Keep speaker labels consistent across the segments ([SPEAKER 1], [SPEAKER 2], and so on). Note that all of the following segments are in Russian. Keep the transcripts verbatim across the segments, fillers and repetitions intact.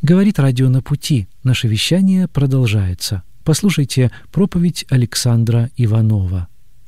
[SPEAKER 1] Говорит радио «На пути». Наше вещание продолжается. Послушайте проповедь Александра Иванова.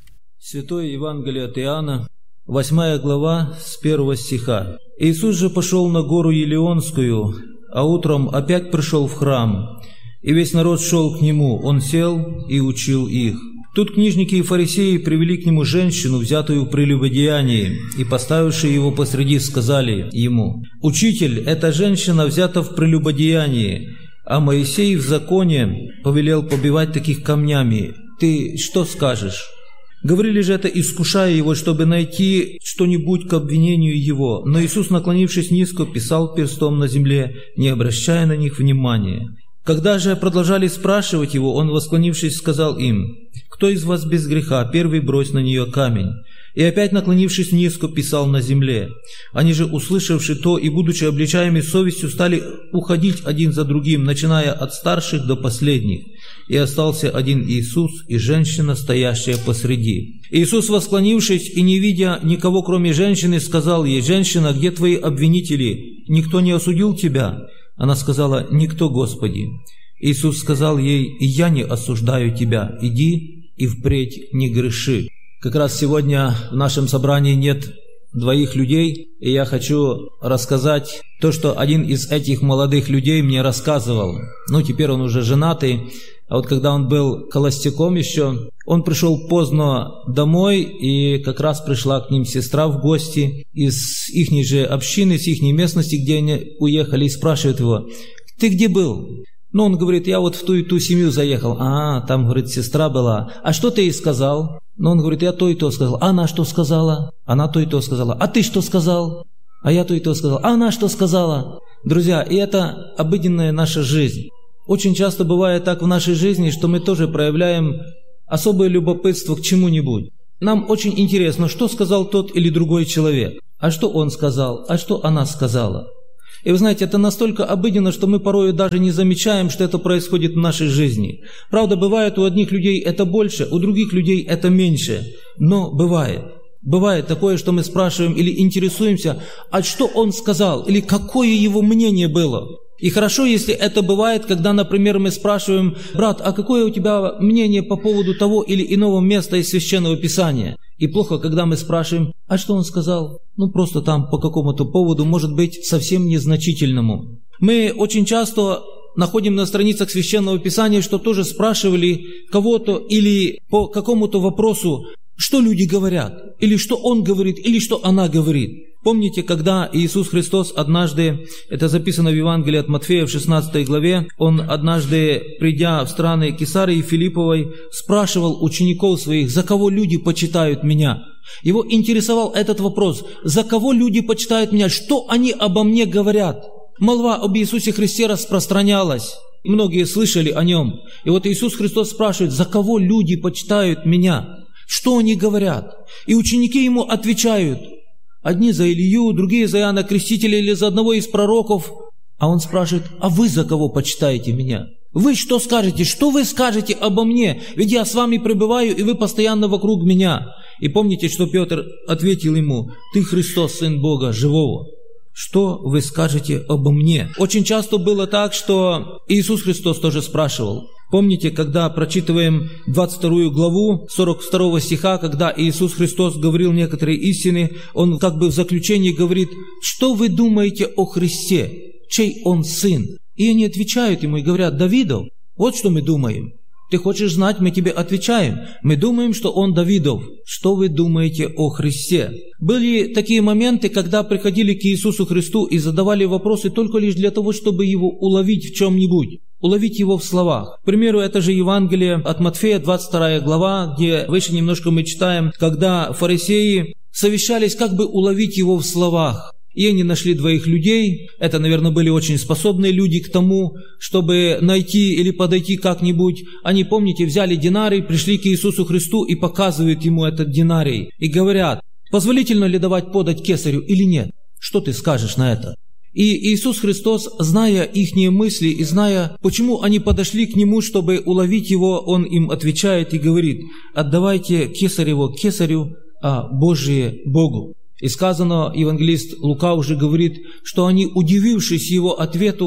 [SPEAKER 2] Святое Евангелие от Иоанна, восьмая глава, с первого стиха. «Иисус же пошел на гору Елеонскую, а утром опять пришел в храм, и весь народ шел к Нему. Он сел и учил их. Тут книжники и фарисеи привели к Нему женщину, взятую в прелюбодеянии, и, поставившие Его посреди, сказали Ему: «Учитель, эта женщина взята в прелюбодеянии, а Моисей в законе повелел побивать таких камнями. Ты что скажешь?» Говорили же это, искушая Его, чтобы найти что-нибудь к обвинению Его. Но Иисус, наклонившись низко, писал перстом на земле, не обращая на них внимания. Когда же продолжали спрашивать Его, Он, восклонившись, сказал им: «Кто из вас без греха? Первый брось на нее камень». И опять, наклонившись низко, писал на земле. Они же, услышавши то и будучи обличаемы совестью, стали уходить один за другим, начиная от старших до последних. И остался один Иисус и женщина, стоящая посреди. Иисус, восклонившись и не видя никого, кроме женщины, сказал ей: «Женщина, где твои обвинители? Никто не осудил тебя?» Она сказала: «Никто, Господи». Иисус сказал ей: «И я не осуждаю тебя. Иди и впредь не греши». Как раз сегодня в нашем собрании нет двоих людей, и я хочу рассказать то, что один из этих молодых людей мне рассказывал. Ну, теперь он уже женатый, а вот когда он был холостяком еще, он пришел поздно домой, и как раз пришла к ним сестра в гости из ихней же общины, с ихней местности, где они уехали, и спрашивает его: «Ты где был?» Ну, он говорит: «Я вот в ту и ту семью заехал». «А, там, говорит, сестра была. А что ты ей сказал?» Ну, он говорит: «Я то и то сказал». «А она что сказала?» «Она то и то сказала». «А ты что сказал?» «А я то и то сказал». «А она что сказала?» Друзья, и это обыденная наша жизнь. Очень часто бывает так в нашей жизни, что мы тоже проявляем особое любопытство к чему-нибудь. Нам очень интересно, что сказал тот или другой человек. А что он сказал? А что она сказала? И вы знаете, это настолько обыденно, что мы порой даже не замечаем, что это происходит в нашей жизни. Правда, бывает, у одних людей это больше, у других людей это меньше. Но бывает. Бывает такое, что мы спрашиваем или интересуемся, а что он сказал, или какое его мнение было. И хорошо, если это бывает, когда, например, мы спрашиваем: «Брат, а какое у тебя мнение по поводу того или иного места из Священного Писания?» И плохо, когда мы спрашиваем: «А что он сказал?» Ну, просто там по какому-то поводу, может быть, совсем незначительному. Мы очень часто находим на страницах Священного Писания, что тоже спрашивали кого-то или по какому-то вопросу, что люди говорят, или что он говорит, или что она говорит. Помните, когда Иисус Христос однажды, это записано в Евангелии от Матфея в шестнадцатой главе, Он однажды, придя в страны Кесарии Филипповой, спрашивал учеников своих: «За кого люди почитают меня?» Его интересовал этот вопрос: «За кого люди почитают меня? Что они обо мне говорят?» Молва об Иисусе Христе распространялась. Многие слышали о Нем. И вот Иисус Христос спрашивает: «За кого люди почитают меня? Что они говорят?» И ученики Ему отвечают: одни за Илью, другие за Иоанна Крестителя или за одного из пророков. А Он спрашивает: «А вы за кого почитаете меня? Вы что скажете? Что вы скажете обо мне? Ведь я с вами пребываю, и вы постоянно вокруг меня». И помните, что Петр ответил Ему: «Ты Христос, Сын Бога Живого. Что вы скажете обо мне?» Очень часто было так, что Иисус Христос тоже спрашивал. Помните, когда прочитываем двадцать вторую главу, сорок второго стиха, когда Иисус Христос говорил некоторые истины, Он как бы в заключении говорит: «Что вы думаете о Христе? Чей Он сын?» И они отвечают Ему и говорят: «Давидов». Вот что мы думаем. Ты хочешь знать, мы тебе отвечаем. Мы думаем, что Он Давидов. Что вы думаете о Христе? Были такие моменты, когда приходили к Иисусу Христу и задавали вопросы только лишь для того, чтобы Его уловить в чем-нибудь. Уловить Его в словах. К примеру, это же Евангелие от Матфея, двадцать вторая глава, где выше немножко мы читаем, когда фарисеи совещались, как бы уловить Его в словах. И они нашли двоих людей, это, наверное, были очень способные люди к тому, чтобы найти или подойти как-нибудь. Они, помните, взяли динарий, пришли к Иисусу Христу и показывают Ему этот динарий. И говорят: «Позволительно ли давать подать кесарю или нет? Что ты скажешь на это?» И Иисус Христос, зная ихние мысли и зная, почему они подошли к Нему, чтобы уловить Его, Он им отвечает и говорит: «Отдавайте кесарево кесарю, а Божие Богу». И сказано, евангелист Лука уже говорит, что они, удивившись Его ответу,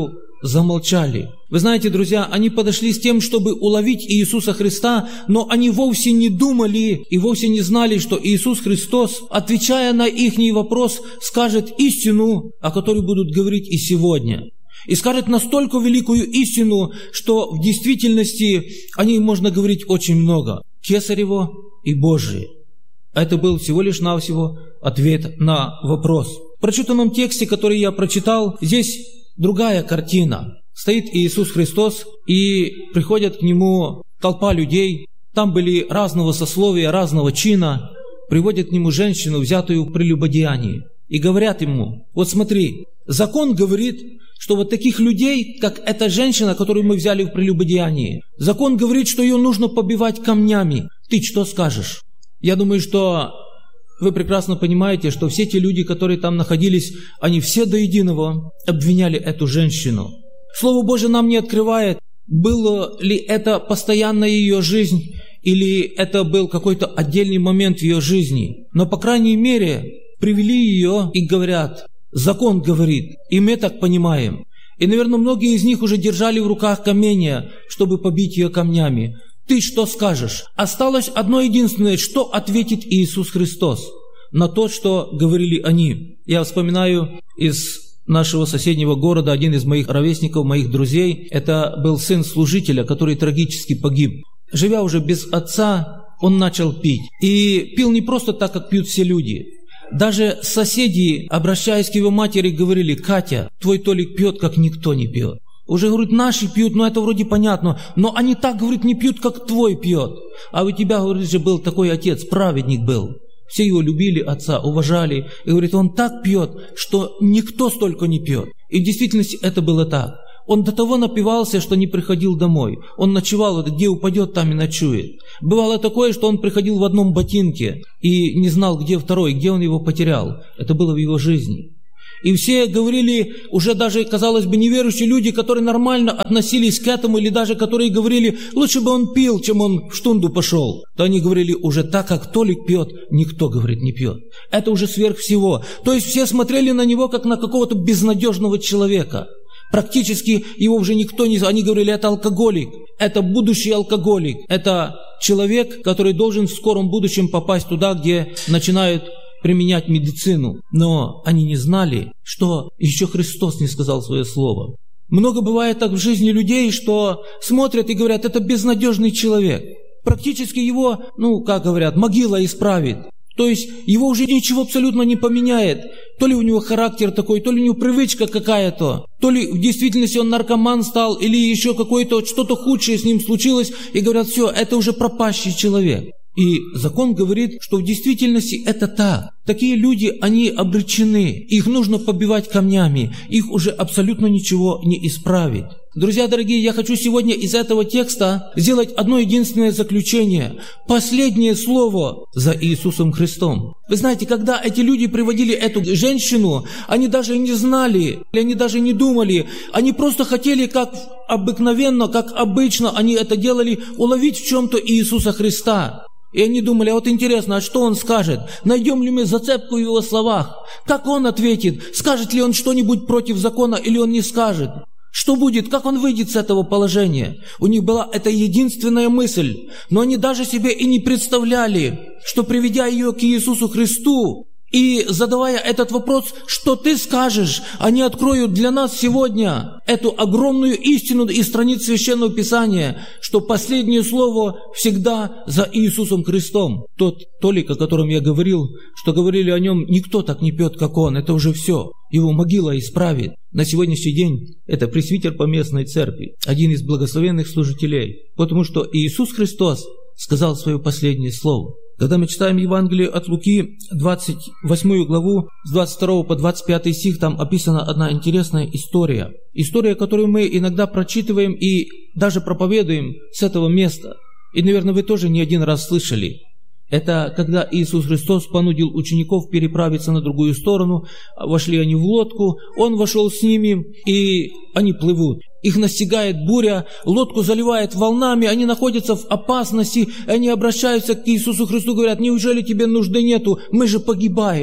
[SPEAKER 2] замолчали. Вы знаете, друзья, они подошли с тем, чтобы уловить Иисуса Христа, но они вовсе не думали и вовсе не знали, что Иисус Христос, отвечая на их вопрос, скажет истину, о которой будут говорить и сегодня. И скажет настолько великую истину, что в действительности о ней можно говорить очень много. Кесарево и Божие. Это был всего лишь навсего ответ на вопрос. В прочитанном тексте, который я прочитал, здесь другая картина. Стоит Иисус Христос, и приходят к Нему толпа людей. Там были разного сословия, разного чина. Приводят к Нему женщину, взятую в прелюбодеянии. И говорят Ему: вот смотри, закон говорит, что вот таких людей, как эта женщина, которую мы взяли в прелюбодеянии, закон говорит, что ее нужно побивать камнями. Ты что скажешь? Я думаю, что вы прекрасно понимаете, что все те люди, которые там находились, они все до единого обвиняли эту женщину. Слово Божие нам не открывает, было ли это постоянная ее жизнь, или это был какой-то отдельный момент в ее жизни. Но, по крайней мере, привели ее и говорят: закон говорит, и мы так понимаем. И, наверное, многие из них уже держали в руках каменья, чтобы побить ее камнями. Ты что скажешь? Осталось одно единственное, что ответит Иисус Христос на то, что говорили они. Я вспоминаю из нашего соседнего города один из моих ровесников, моих друзей. Это был сын служителя, который трагически погиб. Живя уже без отца, он начал пить. И пил не просто так, как пьют все люди. Даже соседи, обращаясь к его матери, говорили: Катя, твой Толик пьет, как никто не пьет. Уже, говорит, наши пьют, но это вроде понятно, но они так, говорит, не пьют, как твой пьет. А у тебя, говорит, же был такой отец, праведник был. Все его любили, отца, уважали. И, говорит, он так пьет, что никто столько не пьет. И в действительности это было так. Он до того напивался, что не приходил домой. Он ночевал, где упадет, там и ночует. Бывало такое, что он приходил в одном ботинке и не знал, где второй, где он его потерял. Это было в его жизни. И все говорили, уже даже, казалось бы, неверующие люди, которые нормально относились к этому, или даже которые говорили: лучше бы он пил, чем он в штунду пошел. То они говорили: уже так, как Толик пьет, никто, говорит, не пьет. Это уже сверх всего. То есть все смотрели на него, как на какого-то безнадежного человека. Практически его уже никто не... Они говорили: это алкоголик, это будущий алкоголик, это человек, который должен в скором будущем попасть туда, где начинают применять медицину. Но они не знали, что еще Христос не сказал свое слово. Много бывает так в жизни людей, что смотрят и говорят: это безнадежный человек. Практически его, ну, как говорят, могила исправит. То есть его уже ничего абсолютно не поменяет. То ли у него характер такой, то ли у него привычка какая-то, то ли в действительности он наркоман стал, или еще какое-то что-то худшее с ним случилось, и говорят: все, это уже пропащий человек. И закон говорит, что в действительности это так. Такие люди, они обречены. Их нужно побивать камнями. Их уже абсолютно ничего не исправит. Друзья дорогие, я хочу сегодня из этого текста сделать одно единственное заключение. Последнее слово за Иисусом Христом. Вы знаете, когда эти люди приводили эту женщину, они даже не знали, они даже не думали. Они просто хотели, как обыкновенно, как обычно они это делали, уловить в чем-то Иисуса Христа. И они думали: а вот интересно, а что он скажет? Найдем ли мы зацепку в его словах? Как он ответит? Скажет ли он что-нибудь против закона или он не скажет? Что будет? Как он выйдет с этого положения? У них была эта единственная мысль. Но они даже себе и не представляли, что, приведя ее к Иисусу Христу и задавая этот вопрос: что ты скажешь, они откроют для нас сегодня эту огромную истину из страниц Священного Писания, что последнее слово всегда за Иисусом Христом. Тот Толик, о котором я говорил, что говорили о нем: никто так не пьет, как он, это уже все. Его могила исправит. На сегодняшний день это пресвитер поместной церкви, один из благословенных служителей, потому что Иисус Христос сказал свое последнее слово. Когда мы читаем Евангелие от Луки, двадцать восьмую главу, с двадцать второго по двадцать пятый стих, там описана одна интересная история. История, которую мы иногда прочитываем и даже проповедуем с этого места. И, наверное, вы тоже не один раз слышали. Это когда Иисус Христос понудил учеников переправиться на другую сторону, вошли они в лодку, Он вошел с ними, и они плывут. Их настигает буря, лодку заливает волнами, они находятся в опасности, они обращаются к Иисусу Христу, говорят: неужели тебе нужды нету, мы же погибаем.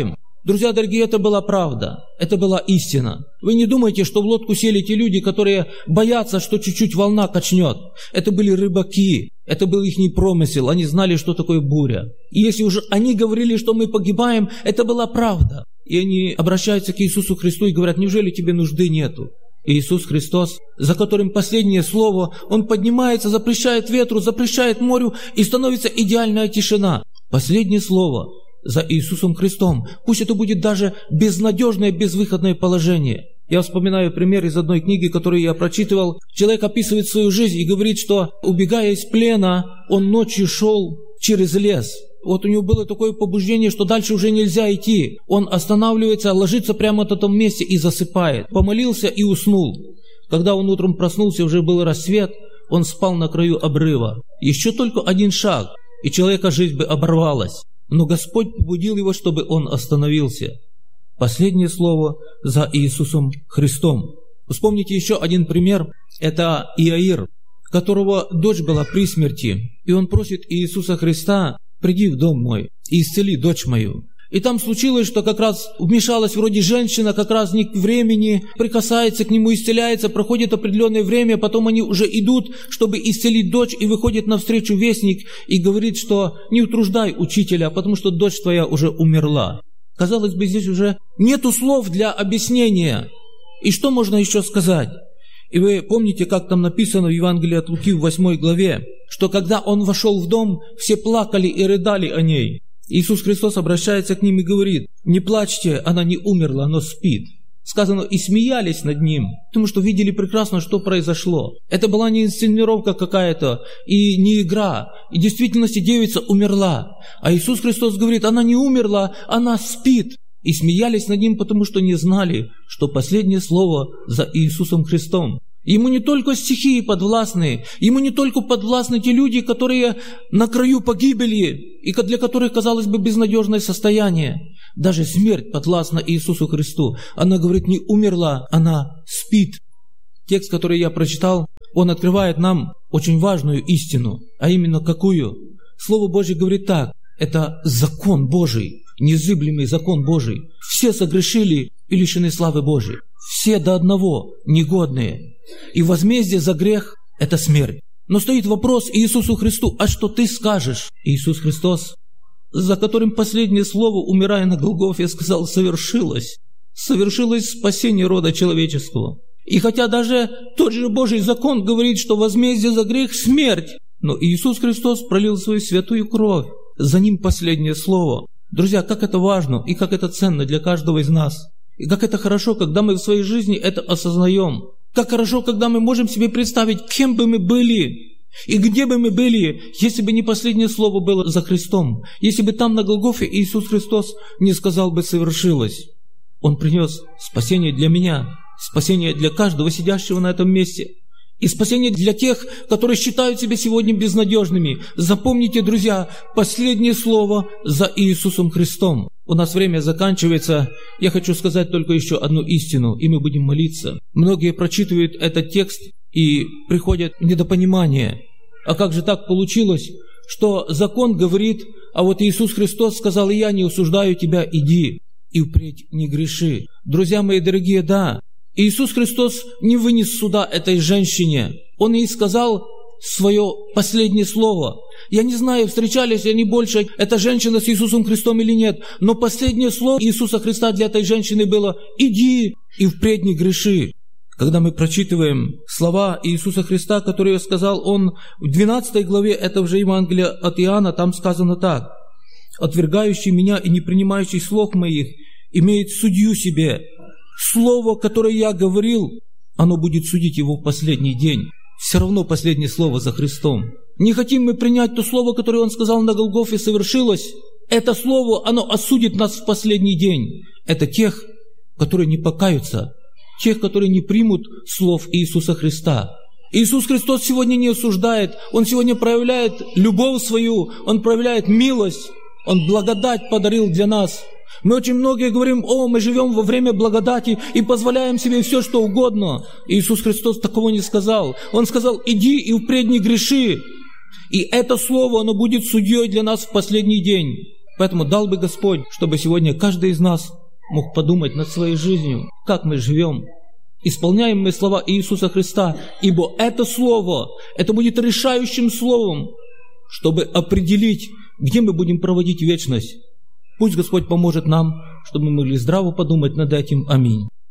[SPEAKER 2] Друзья дорогие, это была правда, это была истина. Вы не думайте, что в лодку сели те люди, которые боятся, что чуть-чуть волна качнет. Это были рыбаки, это был их промысел, они знали, что такое буря. И если уже они говорили, что мы погибаем, это была правда. И они обращаются к Иисусу Христу и говорят: неужели тебе нужды нету? И Иисус Христос, за которым последнее слово, Он поднимается, запрещает ветру, запрещает морю, и становится идеальная тишина. Последнее слово за Иисусом Христом. Пусть это будет даже безнадежное, безвыходное положение. Я вспоминаю пример из одной книги, которую я прочитывал. Человек описывает свою жизнь и говорит, что, убегая из плена, он ночью шел через лес. Вот у него было такое побуждение, что дальше уже нельзя идти. Он останавливается, ложится прямо на том месте и засыпает. Помолился и уснул. Когда он утром проснулся, уже был рассвет, он спал на краю обрыва. Еще только один шаг, и человека жизнь бы оборвалась. Но Господь побудил его, чтобы он остановился. Последнее слово за Иисусом Христом. Вспомните еще один пример. Это Иаир, которого дочь была при смерти. И он просит Иисуса Христа: приди в дом мой и исцели дочь мою. И там случилось, что как раз вмешалась вроде женщина, как раз не к времени, прикасается к нему, исцеляется, проходит определенное время, потом они уже идут, чтобы исцелить дочь, и выходит навстречу вестник и говорит, что не утруждай учителя, потому что дочь твоя уже умерла. Казалось бы, здесь уже нету слов для объяснения. И что можно еще сказать? И вы помните, как там написано в Евангелии от Луки в восьмой главе, что когда он вошел в дом, все плакали и рыдали о ней. Иисус Христос обращается к ним и говорит: не плачьте, она не умерла, но спит. Сказано, и смеялись над ним, потому что видели прекрасно, что произошло. Это была не инсценировка какая-то и не игра. И в действительности девица умерла. А Иисус Христос говорит: она не умерла, она спит. И смеялись над ним, потому что не знали, что последнее слово за Иисусом Христом. Ему не только стихии подвластны, ему не только подвластны те люди, которые на краю погибели, и для которых, казалось бы, безнадежное состояние. Даже смерть подвластна Иисусу Христу. Она говорит, не умерла, она спит. Текст, который я прочитал, он открывает нам очень важную истину. А именно какую? Слово Божье говорит так: это закон Божий, незыблемый закон Божий. Все согрешили и лишены славы Божией. Все до одного негодные. И возмездие за грех – это смерть. Но стоит вопрос Иисусу Христу: а что ты скажешь? Иисус Христос, за которым последнее слово, умирая на Голгофе, сказал: совершилось. Совершилось спасение рода человеческого. И хотя даже тот же Божий закон говорит, что возмездие за грех – смерть, но Иисус Христос пролил свою святую кровь. За ним последнее слово. Друзья, как это важно и как это ценно для каждого из нас. И как это хорошо, когда мы в своей жизни это осознаем. Как хорошо, когда мы можем себе представить, кем бы мы были и где бы мы были, если бы не последнее слово было за Христом. Если бы там на Голгофе Иисус Христос не сказал бы «совершилось». Он принес спасение для меня, спасение для каждого сидящего на этом месте. И спасение для тех, которые считают себя сегодня безнадежными. Запомните, друзья, последнее слово за Иисусом Христом. У нас время заканчивается. Я хочу сказать только еще одну истину, и мы будем молиться. Многие прочитывают этот текст и приходят в недопонимание. А как же так получилось, что закон говорит, а вот Иисус Христос сказал: «Я не осуждаю тебя, иди и впредь не греши». Друзья мои дорогие, да, Иисус Христос не вынес суда этой женщине. Он ей сказал свое последнее слово. Я не знаю, встречались они больше, эта женщина с Иисусом Христом или нет, но последнее слово Иисуса Христа для этой женщины было: «Иди и впредь не греши». Когда мы прочитываем слова Иисуса Христа, которые сказал Он в двенадцатой главе этого же Евангелия от Иоанна, там сказано так: «Отвергающий меня и не принимающий слов моих имеет судью себе. Слово, которое я говорил, оно будет судить его в последний день». Все равно последнее слово за Христом. Не хотим мы принять то слово, которое Он сказал на Голгофе, совершилось. Это слово, оно осудит нас в последний день. Это тех, которые не покаются, тех, которые не примут слов Иисуса Христа. Иисус Христос сегодня не осуждает, Он сегодня проявляет любовь свою, Он проявляет милость, Он благодать подарил для нас. Мы очень многие говорим: о, мы живем во время благодати и позволяем себе все, что угодно. Иисус Христос такого не сказал. Он сказал: иди и впредь не греши. И это слово, оно будет судьей для нас в последний день. Поэтому дал бы Господь, чтобы сегодня каждый из нас мог подумать над своей жизнью, как мы живем. Исполняем мы слова Иисуса Христа, ибо это слово, это будет решающим словом, чтобы определить, где мы будем проводить вечность. Пусть Господь поможет нам, чтобы мы могли здраво подумать над этим. Аминь.